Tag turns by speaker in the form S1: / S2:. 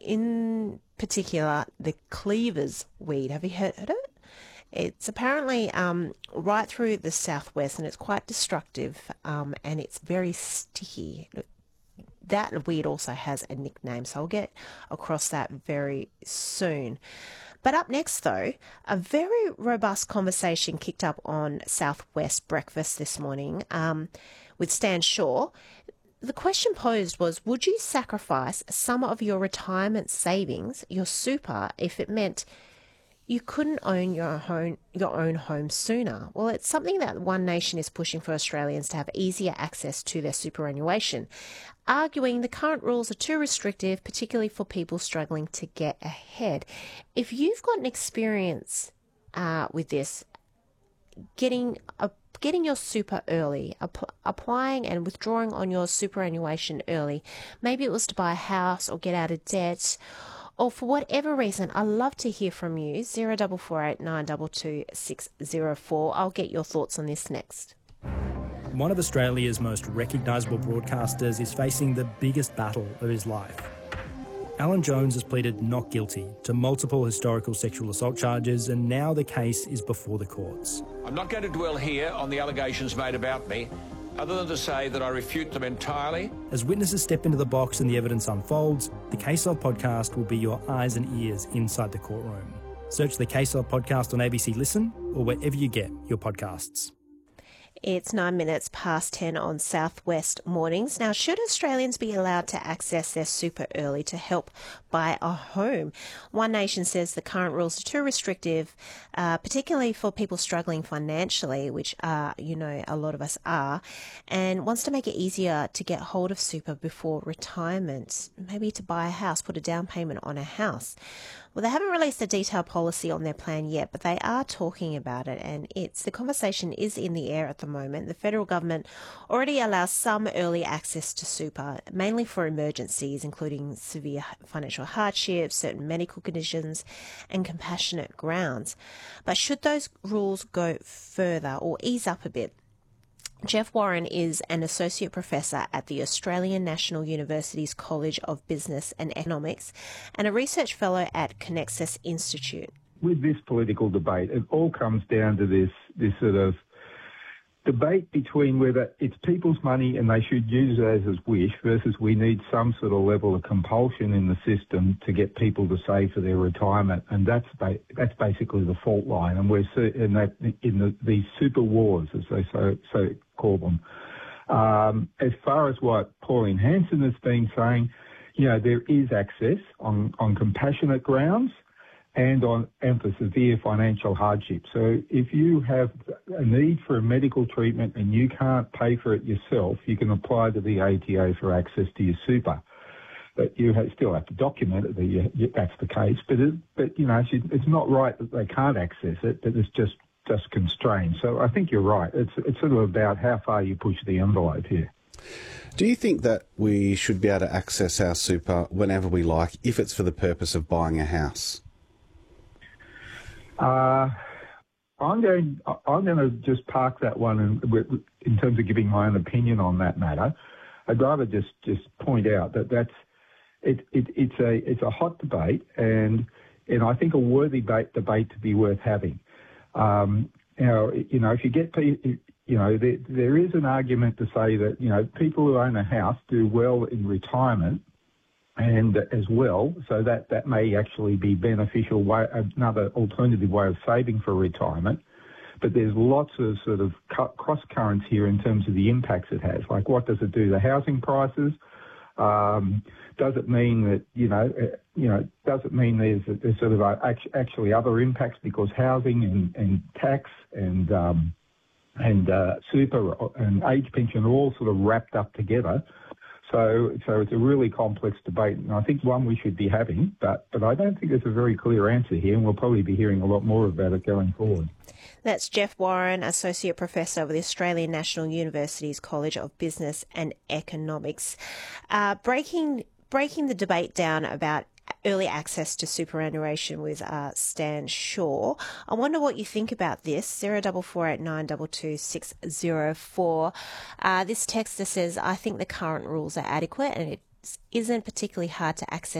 S1: in particular the cleavers weed. Have you heard of it? It's apparently right through the southwest, and it's quite destructive, and it's very sticky. That weed also has a nickname, so I'll get across that very soon. But up next, though, a very robust conversation kicked up on Southwest Breakfast this morning with Stan Shaw. The question posed was, would you sacrifice some of your retirement savings, your super, if it meant you couldn't own your own home sooner? Well, it's something that One Nation is pushing for Australians to have easier access to their superannuation, arguing the current rules are too restrictive, particularly for people struggling to get ahead. If you've got an experience with this, getting your super early, applying and withdrawing on your superannuation early, maybe it was to buy a house or get out of debt, or for whatever reason, I'd love to hear from you. 0448 922 604. I'll get your thoughts on this next.
S2: One of Australia's most recognisable broadcasters is facing the biggest battle of his life. Alan Jones has pleaded not guilty to multiple historical sexual assault charges, and now the case is before the courts.
S3: I'm not going to dwell here on the allegations made about me, other than to say that I refute them entirely.
S2: As witnesses step into the box and the evidence unfolds, the Case Of podcast will be your eyes and ears inside the courtroom. Search the Case Of podcast on ABC Listen or wherever you get your podcasts.
S1: It's 9 minutes past 10 on Southwest Mornings. Now, should Australians be allowed to access their super early to help buy a home? One Nation says the current rules are too restrictive, particularly for people struggling financially, which a lot of us are, and wants to make it easier to get hold of super before retirement, maybe to buy a house, put a down payment on a house. Well, they haven't released a detailed policy on their plan yet, but they are talking about it, and the conversation is in the air at the moment. The federal government already allows some early access to super, mainly for emergencies, including severe financial hardship, certain medical conditions, and compassionate grounds. But should those rules go further or ease up a bit? Jeff Warren is an associate professor at the Australian National University's College of Business and Economics and a research fellow at Connexus Institute.
S4: With this political debate, it all comes down to this sort of debate between whether it's people's money and they should use it as wish versus we need some sort of level of compulsion in the system to get people to save for their retirement, and that's basically the fault line. And we're in these super wars, as they so call them. As far as what Pauline Hanson has been saying, there is access on compassionate grounds and on severe financial hardship. So if you have a need for a medical treatment and you can't pay for it yourself, you can apply to the ATO for access to your super. But you still have to document it that that's the case. But it's not right that they can't access it, but it's just constrained. So I think you're right. It's sort of about how far you push the envelope here.
S5: Do you think that we should be able to access our super whenever we like, if it's for the purpose of buying a house?
S4: I'm going to just park that one in terms of giving my own opinion on that matter. I'd rather just point out that it's a hot debate and I think a worthy debate to be worth having. If you get people, there is an argument to say that people who own a house do well in retirement. And as well, so that may actually be beneficial another alternative way of saving for retirement. But there's lots of sort of cross currents here in terms of the impacts it has. Like, what does it do to housing prices? Does it mean that does it mean there's sort of actually other impacts because housing and tax and super and age pension are all sort of wrapped up together. So it's a really complex debate, and I think one we should be having, but I don't think there's a very clear answer here, and we'll probably be hearing a lot more about it going forward.
S1: That's Jeff Warren, Associate Professor of the Australian National University's College of Business and Economics. Breaking the debate down about early access to superannuation with Stan Shaw. I wonder what you think about this. 0448 922 604. This texter says, I think the current rules are adequate and it isn't particularly hard to access